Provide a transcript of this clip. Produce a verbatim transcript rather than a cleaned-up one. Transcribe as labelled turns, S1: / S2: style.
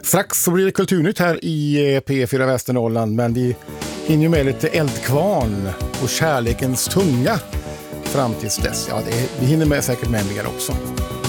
S1: Strax så blir det kulturnytt här i P fyra Västernorrland, men vi hinner ju med lite Eldkvarn och Kärlekens tunga fram tills dess. Ja, det, vi hinner med säkert med mer också.